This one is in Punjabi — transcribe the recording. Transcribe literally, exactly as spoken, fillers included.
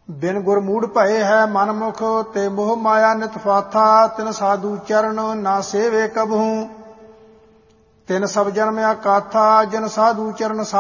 ਬਿਨ ਗੁਰ ਮੂੜ ਭਏ ਹੈ ਮਨਮੁਖ, ਤੇ ਮੋਹ ਮਾਇਆ ਨਿਤ ਫਾਥਾ। ਤਿਨ ਸਾਧੂ ਚਰਨ ਨਾ ਸੇਵੇ ਕਬਹੂ, ਤਿਨ ਸਭ ਜਨਮ ਆਕਾਥਾ। ਜਿਨ ਸਾਧੂ ਚਰਨ